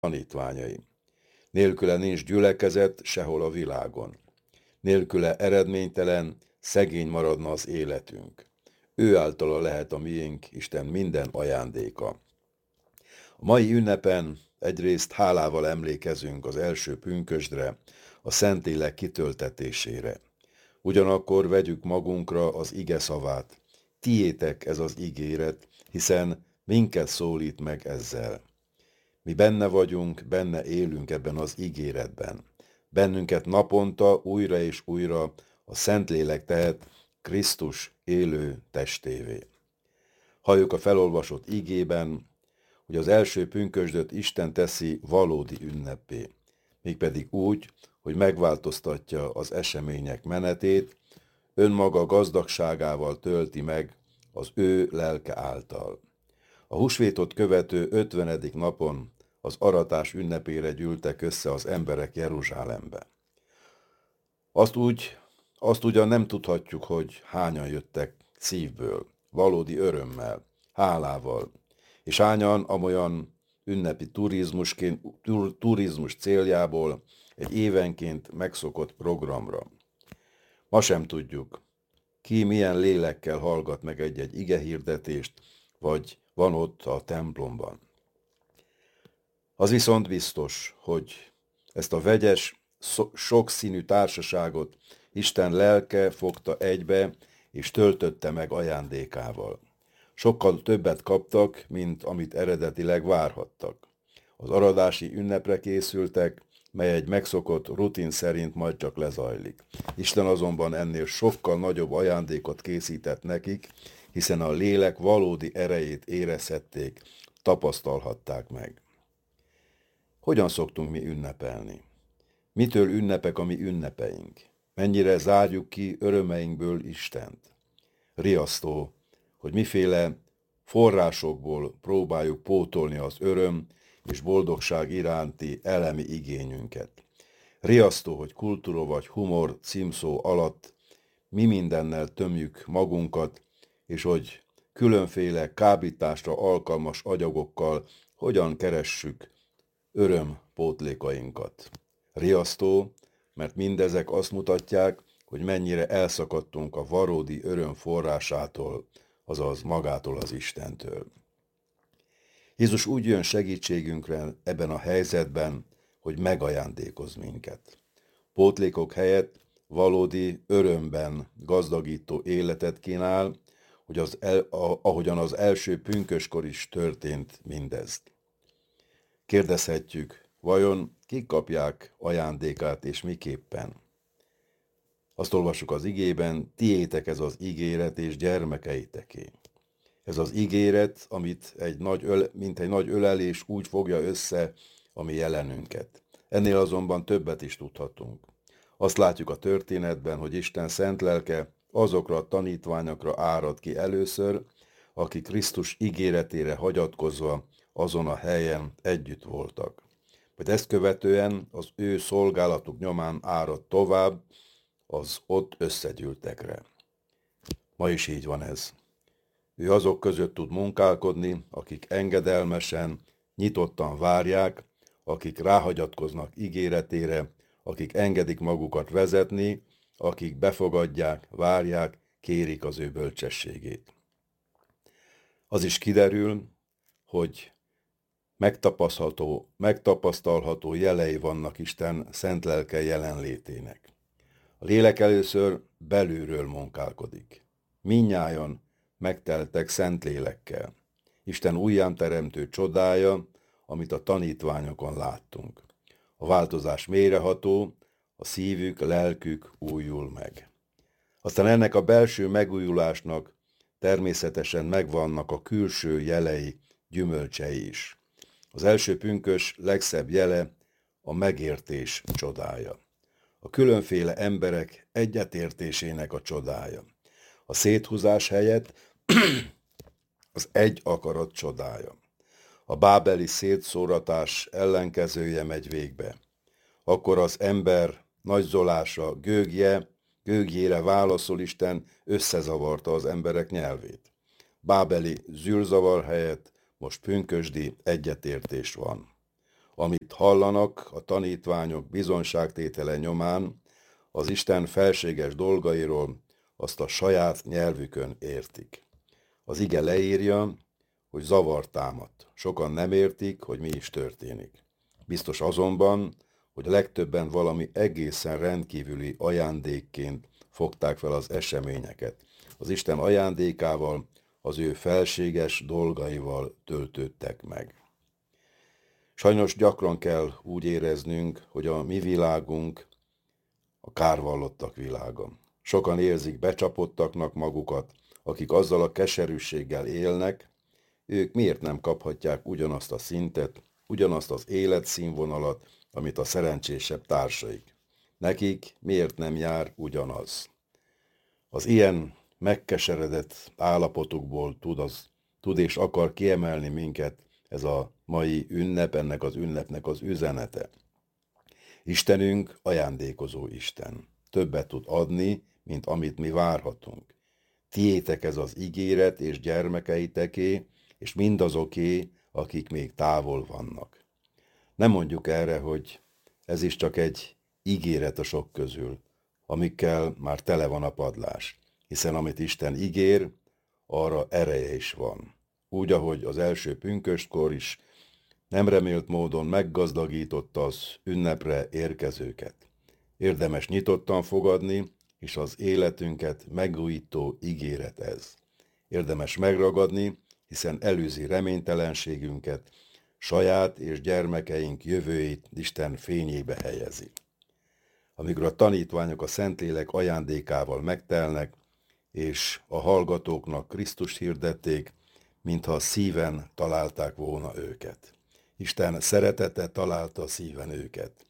tanítványai. Nélküle nincs gyülekezet sehol a világon. Nélküle eredménytelen, szegény maradna az életünk. Ő általa lehet a miénk Isten minden ajándéka. A mai ünnepen egyrészt hálával emlékezünk az első pünkösdre, a Szentlélek kitöltetésére. Ugyanakkor vegyük magunkra az ige szavát. Tiétek ez az ígéret, hiszen minket szólít meg ezzel. Mi benne vagyunk, benne élünk ebben az ígéretben. Bennünket naponta újra és újra a Szentlélek tehet Krisztus élő testévé. Halljuk a felolvasott igében, hogy az első pünkösdöt Isten teszi valódi ünneppé, mégpedig úgy, hogy megváltoztatja az események menetét, önmaga gazdagságával tölti meg az ő lelke által. A húsvétot követő 50. napon az aratás ünnepére gyűltek össze az emberek Jeruzsálembe. Azt ugyan nem tudhatjuk, hogy hányan jöttek szívből, valódi örömmel, hálával, és hányan amolyan ünnepi turizmus céljából egy évenként megszokott programra. Ma sem tudjuk, ki milyen lélekkel hallgat meg egy-egy igehirdetést, vagy van ott a templomban. Az viszont biztos, hogy ezt a vegyes, sokszínű társaságot Isten lelke fogta egybe, és töltötte meg ajándékával. Sokkal többet kaptak, mint amit eredetileg várhattak. Az aradási ünnepre készültek, mely egy megszokott rutin szerint majd csak lezajlik. Isten azonban ennél sokkal nagyobb ajándékot készített nekik, hiszen a lélek valódi erejét érezhették, tapasztalhatták meg. Hogyan szoktunk mi ünnepelni? Mitől ünnepek a mi ünnepeink? Mennyire zárjuk ki örömeinkből Istent? Riasztó, hogy miféle forrásokból próbáljuk pótolni az öröm és boldogság iránti elemi igényünket. Riasztó, hogy kultúra vagy humor címszó alatt mi mindennel tömjük magunkat, és hogy különféle kábításra alkalmas agyagokkal hogyan keressük örömpótlékainkat. Riasztó, mert mindezek azt mutatják, hogy mennyire elszakadtunk a valódi öröm forrásától, azaz magától az Istentől. Jézus úgy jön segítségünkre ebben a helyzetben, hogy megajándékoz minket. Pótlékok helyett valódi örömben gazdagító életet kínál, hogy ahogyan az első pünköskor is történt mindez. Kérdezhetjük, vajon kik kapják ajándékát és miképpen? Azt olvassuk az igében, tiétek ez az ígéret és gyermekeiteké. Ez az ígéret, mint egy nagy ölelés úgy fogja össze a mi jelenünket. Ennél azonban többet is tudhatunk. Azt látjuk a történetben, hogy Isten szent lelke azokra a tanítványokra árad ki először, akik Krisztus ígéretére hagyatkozva azon a helyen együtt voltak. Majd ezt követően az ő szolgálatuk nyomán árad tovább az ott összegyűltekre. Ma is így van ez. Ő azok között tud munkálkodni, akik engedelmesen, nyitottan várják, akik ráhagyatkoznak ígéretére, akik engedik magukat vezetni, akik befogadják, várják, kérik az ő bölcsességét. Az is kiderül, hogy megtapasztalható jelei vannak Isten szent lelke jelenlétének. A lélek először belülről munkálkodik. Mindnyájan megteltek szent lélekkel. Isten újjáteremtő csodája, amit a tanítványokon láttunk. A változás mélyreható, a szívük, lelkük újul meg. Aztán ennek a belső megújulásnak természetesen megvannak a külső jelei, gyümölcsei is. Az első pünkös legszebb jele a megértés csodája. A különféle emberek egyetértésének a csodája. A széthúzás helyett az egy akarat csodája. A bábeli szétszóratás ellenkezője megy végbe. Akkor az ember nagyzolása, gőgjére válaszol Isten összezavarta az emberek nyelvét. Bábeli zűrzavar helyett most pünkösdi egyetértés van. Amit hallanak a tanítványok bizonyságtétele nyomán, az Isten felséges dolgairól, azt a saját nyelvükön értik. Az ige leírja, hogy zavar támadt. Sokan nem értik, hogy mi is történik. Biztos azonban, hogy a legtöbben valami egészen rendkívüli ajándékként fogták fel az eseményeket. Az Isten ajándékával, az ő felséges dolgaival töltődtek meg. Sajnos gyakran kell úgy éreznünk, hogy a mi világunk a kárvallottak világa. Sokan érzik becsapottaknak magukat, akik azzal a keserűséggel élnek, ők miért nem kaphatják ugyanazt a szintet, ugyanazt az életszínvonalat, amit a szerencsésebb társaik. Nekik miért nem jár ugyanaz? Az ilyen megkeseredett állapotukból tud és akar kiemelni minket ez a mai ünnep, ennek az ünnepnek az üzenete. Istenünk ajándékozó Isten. Többet tud adni, mint amit mi várhatunk. Tiétek ez az ígéret és gyermekeiteké, és mindazoké, akik még távol vannak. Nem mondjuk erre, hogy ez is csak egy ígéret a sok közül, amikkel már tele van a padlás, hiszen amit Isten ígér, arra ereje is van. Úgy, ahogy az első pünköstkor is nem remélt módon meggazdagította az ünnepre érkezőket. Érdemes nyitottan fogadni, és az életünket megújító ígéret ez. Érdemes megragadni, hiszen előzi reménytelenségünket, saját és gyermekeink jövőjét Isten fényébe helyezi. Amikor a tanítványok a Szentlélek ajándékával megtelnek, és a hallgatóknak Krisztust hirdették, mintha szíven találták volna őket. Isten szeretete találta szíven őket.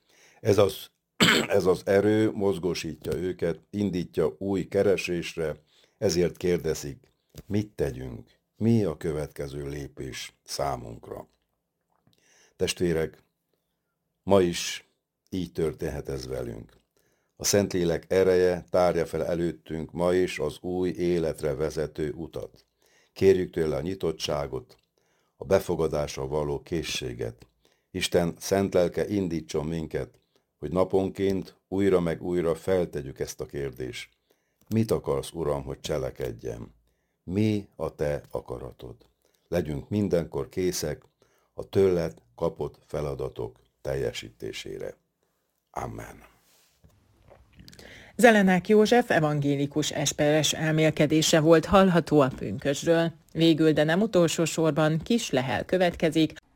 Ez az erő mozgósítja őket, indítja új keresésre, ezért kérdezik, mit tegyünk, mi a következő lépés számunkra. Testvérek, ma is így történhet ez velünk. A Szentlélek ereje tárja fel előttünk ma is az új életre vezető utat. Kérjük tőle a nyitottságot, a befogadásra való készséget. Isten szent lelke indítson minket, hogy naponként újra meg újra feltegyük ezt a kérdést. Mit akarsz, Uram, hogy cselekedjem? Mi a te akaratod? Legyünk mindenkor készek a tőled kapott feladatok teljesítésére. Amen. Zelenák József evangélikus esperes elmélkedése volt hallható a pünkösdről. Végül, de nem utolsó sorban Kis Lehel következik,